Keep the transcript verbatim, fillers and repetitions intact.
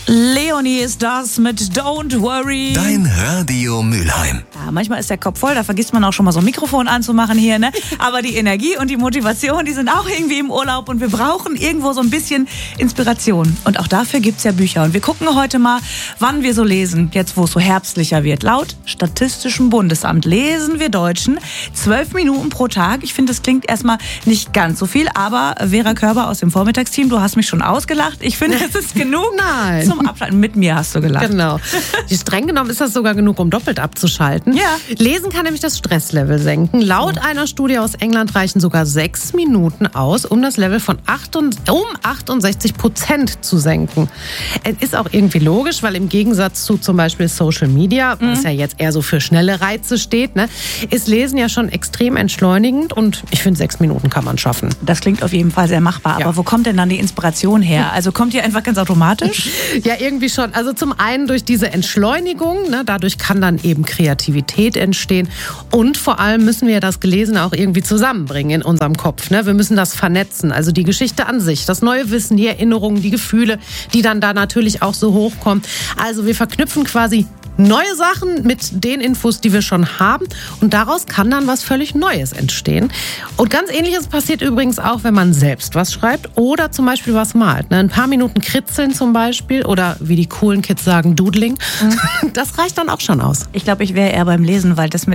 Leonie ist das mit Don't Worry. Dein Radio Mülheim. Ja, manchmal ist der Kopf voll, da vergisst man auch schon mal so ein Mikrofon anzumachen hier, ne? Aber die Energie und die Motivation, die sind auch irgendwie im Urlaub und wir brauchen irgendwo so ein bisschen Inspiration. Und auch dafür gibt's ja Bücher. Und wir gucken heute mal, wann wir so lesen, jetzt wo es so herbstlicher wird. Laut Statistischem Bundesamt lesen wir Deutschen zwölf Minuten pro Tag. Ich finde, das klingt erstmal nicht ganz so viel, aber Vera Körber aus dem Vormittagsteam, du hast mich schon ausgelacht. Ich finde, es ist genug Nein. zum Abschalten. Mit mir hast du gelacht. Genau. Streng genommen ist das sogar genug, um doppelt abzuschalten. Ja. Lesen kann nämlich das Stresslevel senken. Laut oh. einer Studie aus England reichen sogar sechs Minuten aus, um das Level von acht und, um achtundsechzig Prozent zu senken. Es ist auch irgendwie logisch, weil im Gegensatz zu zum Beispiel Social Media, mhm. was ja jetzt eher so für schnelle Reize steht, ne, ist Lesen ja schon extrem entschleunigend und ich finde, sechs Minuten kann man schaffen. Das klingt auf jeden Fall sehr machbar. Ja. Aber wo kommt denn dann die Inspiration her? Also kommt die einfach ganz automatisch? Ja, irgendwie schon. Also zum einen durch diese Entschleunigung, ne, dadurch kann dann eben Kreativität entstehen und vor allem müssen wir das Gelesene auch irgendwie zusammenbringen in unserem Kopf. Ne? Wir müssen das vernetzen, also die Geschichte an sich, das neue Wissen, die Erinnerungen, die Gefühle, die dann da natürlich auch so hochkommen. Also wir verknüpfen quasi neue Sachen mit den Infos, die wir schon haben und daraus kann dann was völlig Neues entstehen. Und ganz Ähnliches passiert übrigens auch, wenn man selbst was schreibt oder zum Beispiel was malt. Ein paar Minuten kritzeln zum Beispiel oder wie die coolen Kids sagen, Doodling. Das reicht dann auch schon aus. Ich glaube, ich wäre eher beim Lesen, weil das mit